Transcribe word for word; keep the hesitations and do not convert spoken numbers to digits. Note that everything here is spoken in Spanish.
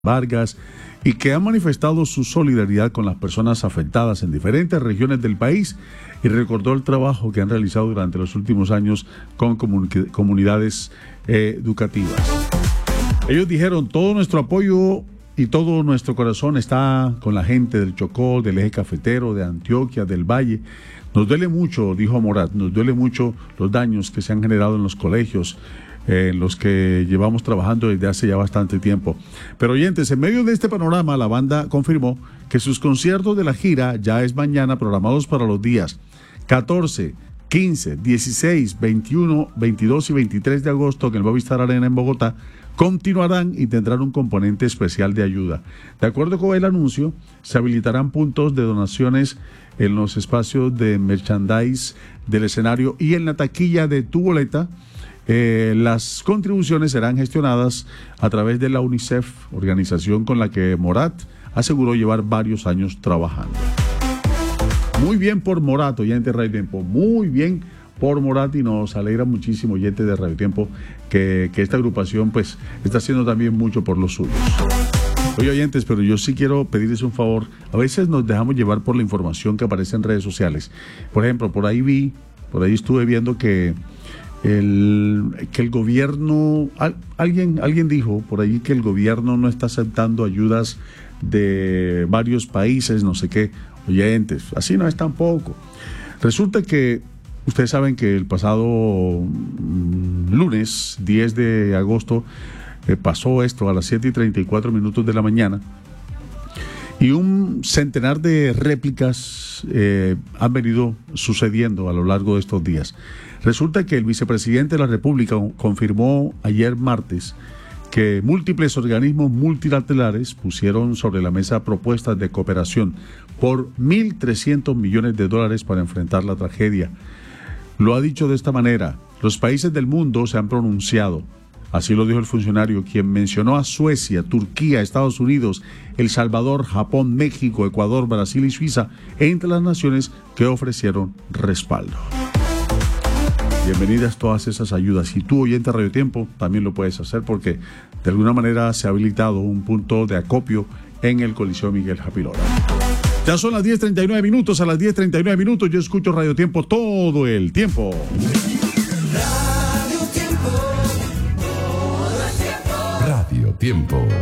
Vargas, y que han manifestado su solidaridad con las personas afectadas en diferentes regiones del país, y recordó el trabajo que han realizado durante los últimos años con comun- comunidades eh, educativas. Ellos dijeron: todo nuestro apoyo y todo nuestro corazón está con la gente del Chocó, del eje cafetero, de Antioquia, del Valle. Nos duele mucho, dijo Morat, nos duele mucho los daños que se han generado en los colegios, en eh, los que llevamos trabajando desde hace ya bastante tiempo. Pero oyentes, en medio de este panorama, la banda confirmó que sus conciertos de la gira Ya es Mañana, programados para los días catorce, quince, dieciséis, veintiuno, veintidós y veintitrés de agosto en el Movistar Arena en Bogotá, continuarán y tendrán un componente especial de ayuda. De acuerdo con el anuncio, se habilitarán puntos de donaciones en los espacios de merchandise del escenario y en la taquilla de tu boleta. Eh, las contribuciones serán gestionadas a través de la UNICEF, organización con la que Morat aseguró llevar varios años trabajando. Muy bien por Morat, oyente de Radio Tiempo, muy bien por Morat, y nos alegra muchísimo, oyente de Radio Tiempo, que, que esta agrupación pues está haciendo también mucho por los suyos. Oye, oyentes, pero yo sí quiero pedirles un favor. A veces nos dejamos llevar por la información que aparece en redes sociales. Por ejemplo, por ahí vi, por ahí estuve viendo que El, que el gobierno, al, alguien, alguien dijo por ahí que el gobierno no está aceptando ayudas de varios países, no sé qué. Oyentes, así no es tampoco. Resulta que ustedes saben que el pasado mm, lunes diez de agosto eh, pasó esto a las siete y treinta y cuatro minutos de la mañana, y un centenar de réplicas eh, han venido sucediendo a lo largo de estos días. Resulta que el vicepresidente de la República confirmó ayer martes que múltiples organismos multilaterales pusieron sobre la mesa propuestas de cooperación por mil trescientos millones de dólares para enfrentar la tragedia. Lo ha dicho de esta manera: los países del mundo se han pronunciado. Así lo dijo el funcionario, quien mencionó a Suecia, Turquía, Estados Unidos, El Salvador, Japón, México, Ecuador, Brasil y Suiza, entre las naciones que ofrecieron respaldo. Bienvenidas todas esas ayudas. Y tú, oyente de Radio Tiempo, también lo puedes hacer, porque de alguna manera se ha habilitado un punto de acopio en el Coliseo Miguel Japilora. Ya son las diez treinta y nueve minutos. A las diez treinta y nueve minutos yo escucho Radio Tiempo todo el tiempo. Radio Tiempo.